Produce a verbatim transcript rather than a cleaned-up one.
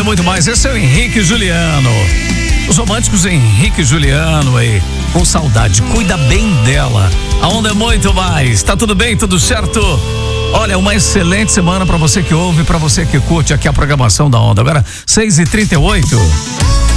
muito mais. Esse é o Henrique e Juliano. Os românticos Henrique e Juliano aí, com saudade. Cuida bem dela. A Onda é muito mais. Tá tudo bem? Tudo certo? Olha, uma excelente semana pra você que ouve, pra você que curte aqui a programação da Onda. Agora, seis e trinta e oito.